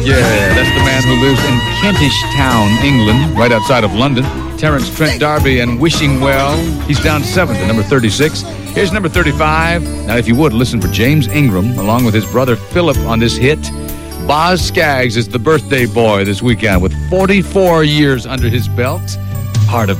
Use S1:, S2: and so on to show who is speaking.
S1: Yeah, that's the man who lives in Kentish Town, England, right outside of London. Terence Trent D'Arby and Wishing Well. He's down 7 to number 36. Here's number 35. Now, if you would, listen for James Ingram, along with his brother Philip on this hit. Boz Scaggs is the birthday boy this weekend with 44 years under his belt. Heart of